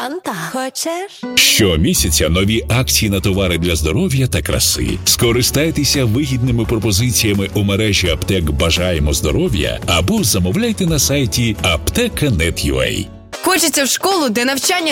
Фанта. Хочеш? Щомісяця нові акції на товари для здоров'я та краси. Скористайтеся вигідними пропозиціями у мережі аптек «Бажаємо здоров'я» або замовляйте на сайті apteka.net.ua. Хочеться в школу, де навчання